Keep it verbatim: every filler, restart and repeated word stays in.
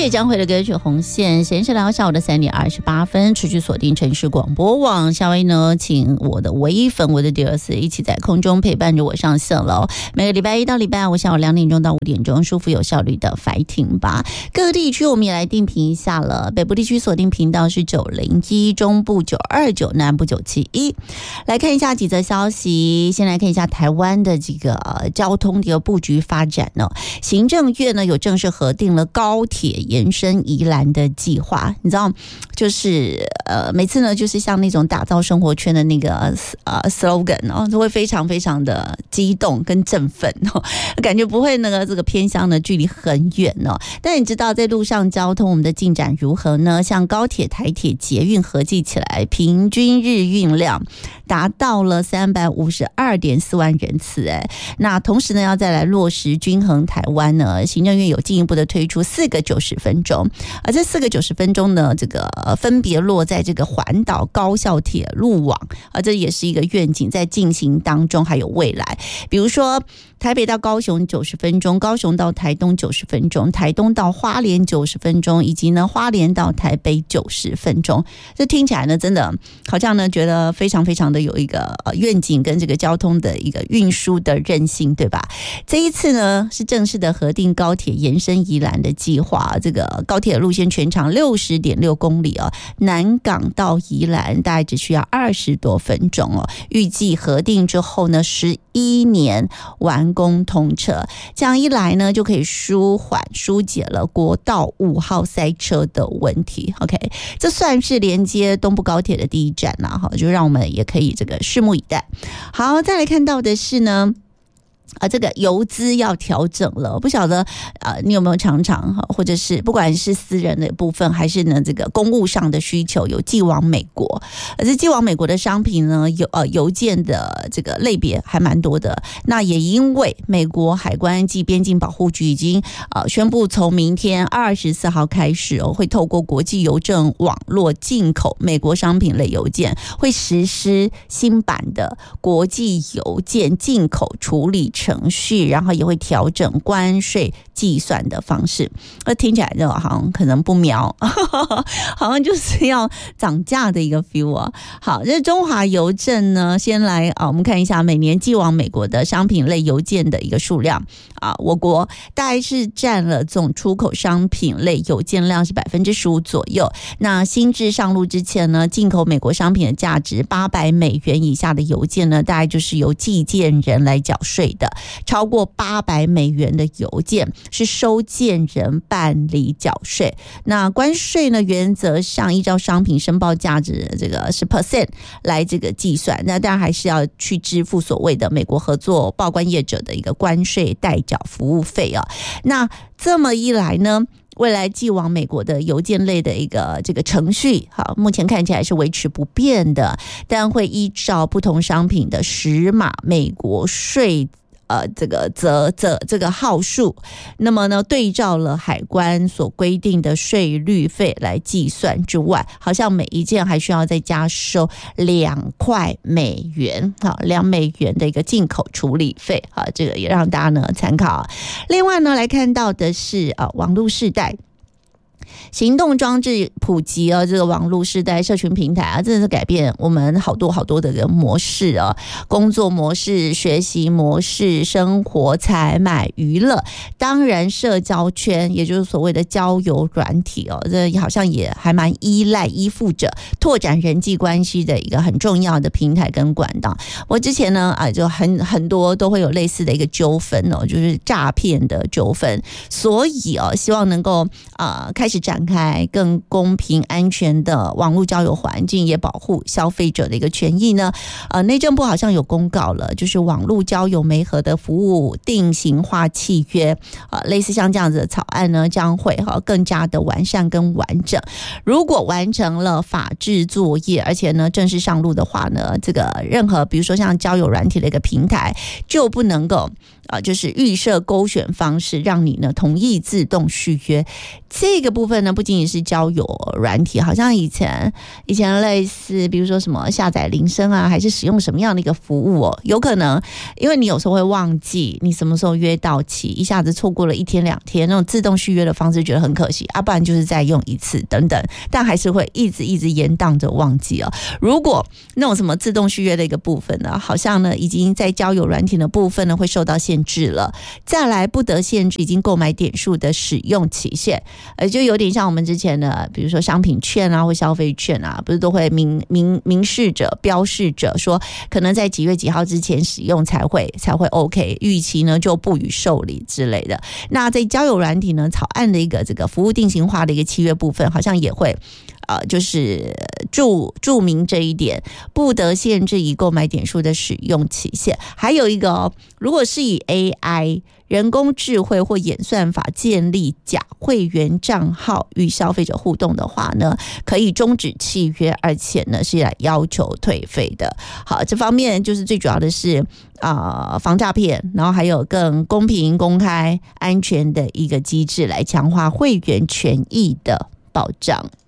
谢江蕙的歌曲《红线》。现在是来到下午的三点二十八分，持续锁定城市广播网。夏威呢，请我的唯一粉，我的第二次一起在空中陪伴着我上线了。每个礼拜一到礼拜五下午两点钟到五点钟，舒服有效率的 fighting 吧。各个地区我们也来定频一下了。北部地区锁定频道是九零一，中部九二九，南部九七一。来看一下几则消息，先来看一下台湾的这个、呃、交通的布局发展呢、哦。行政院呢有正式核定了高铁延伸宜兰的计划，你知道，就是呃每次呢就是像那种打造生活圈的那个呃 slogan 哦，都会非常非常的激动跟振奋哦，感觉不会那个这个偏乡呢距离很远哦。但你知道在路上交通我们的进展如何呢？像高铁、台铁、捷运合计起来，平均日运量达到了三百五十二点四万人次哎。那同时呢，要再来落实均衡台湾呢，行政院有进一步的推出四个九十分钟，而这四个九十分钟呢，这个分别落在这个环岛高效铁路网，啊，这也是一个愿景在进行当中，还有未来，比如说台北到高雄九十分钟，高雄到台东九十分钟，台东到花莲九十分钟，以及呢花莲到台北九十分钟。这听起来呢，真的好像呢觉得非常非常的有一个呃愿景跟这个交通的一个运输的韧性，对吧？这一次呢是正式的核定高铁延伸宜兰的计划，这个高铁路线全长六十点六公里哦，南港到宜兰大概只需要二十多分钟哦，预计核定之后呢，十一年完工通车，这样一来呢，就可以舒缓疏解了国道五号塞车的问题。OK， 这算是连接东部高铁的第一站啦，哈，就让我们也可以这个拭目以待。好，再来看到的是呢。啊，这个游资要调整了，不晓得呃，你有没有常常或者是不管是私人的部分，还是呢这个公务上的需求，有寄往美国，而这寄往美国的商品呢，有呃邮件的这个类别还蛮多的。那也因为美国海关及边境保护局已经呃宣布，从明天二十四号开始哦，会透过国际邮政网络进口美国商品类邮件，会实施新版的国际邮件进口处理程序，然后也会调整关税计算的方式。那听起来就好像可能不妙，好像就是要涨价的一个 feel 啊。好，这中华邮政呢，先来啊，我们看一下每年寄往美国的商品类邮件的一个数量啊，我国大概是占了总出口商品类邮件量是百分之十五左右。那新制上路之前呢，进口美国商品的价值八百美元以下的邮件呢，大概就是由寄件人来缴税的。超过八百美元的邮件是收件人办理缴税。那关税呢，原则上依照商品申报价值这个是 percent 来这个计算，那当然还是要去支付所谓的美国合作报关业者的一个关税代缴服务费啊。那这么一来呢，未来寄往美国的邮件类的一个这个程序，好，目前看起来是维持不变的，但会依照不同商品的十码美国税。呃，这个则则这个号数，那么呢，对照了海关所规定的税率费来计算之外，好像每一件还需要再加收两块美元，好，两美元的一个进口处理费，好，这个也让大家呢参考。另外呢，来看到的是啊，网络世代。行动装置普及啊，这个网络时代社群平台啊，真的是改变我们好多好多的个模式啊，工作模式、学习模式、生活、采买、娱乐，当然社交圈，也就是所谓的交友软体哦，这好像也还蛮依赖依附着拓展人际关系的一个很重要的平台跟管道。我之前呢啊，就很很多都会有类似的一个纠纷哦，就是诈骗的纠纷，所以哦，希望能够啊、呃、开始展开更公平安全的网络交友环境，也保护消费者的一个权益呢。呃，内政部好像有公告了，就是网络交友媒合的服务定型化契约，呃，类似像这样子的草案呢，将会哈更加的完善跟完整。如果完成了法制作业，而且呢正式上路的话呢，这个任何比如说像交友软体的一个平台，就不能够呃就是预设勾选方式，让你呢同意自动续约。这个部部分呢，不仅仅是交友软体，好像以前以前类似，比如说什么下载铃声啊，还是使用什么样的一个服务哦，有可能因为你有时候会忘记你什么时候约到期，一下子错过了一天两天，那种自动续约的方式觉得很可惜啊，不然就是再用一次等等，但还是会一直一直延宕着忘记哦。如果那种什么自动续约的一个部分呢，好像呢已经在交友软体的部分呢会受到限制了。再来不得限制已经购买点数的使用期限，呃，就有点像我们之前的，比如说商品券啊或消费券啊，不是都会明明明示着标示着说，可能在几月几号之前使用才会才会 OK， 逾期呢就不予受理之类的。那在交友软体呢草案的一个这个服务定型化的一个契约部分，好像也会。呃，就是注注明这一点，不得限制已购买点数的使用期限。还有一个哦，如果是以 A I 人工智慧或演算法建立假会员账号与消费者互动的话呢，可以终止契约，而且呢是来要求退费的。好，这方面就是最主要的是啊、呃、防诈骗，然后还有更公平、公开、安全的一个机制来强化会员权益的保障。